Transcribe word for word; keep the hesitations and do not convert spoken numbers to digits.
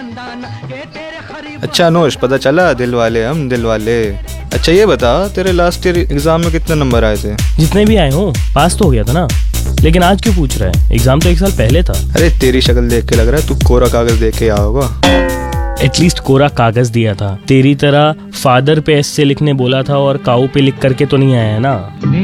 अच्छा अनुष, पता चला दिल वाले हम दिल वाले। अच्छा ये बता, तेरे लास्ट ईयर एग्जाम में कितने नंबर आए थे? जितने भी आए हो पास तो हो गया था ना, लेकिन आज क्यों पूछ रहा है? एग्जाम तो एक साल पहले था। अरे तेरी शक्ल देख के लग रहा है तू कोरा कागज देख के आया होगा। एटलीस्ट कोरा कागज दिया था, तेरी तरह फादर पे एस से लिखने बोला था और काऊ पे लिख करके तो नहीं आया है ना।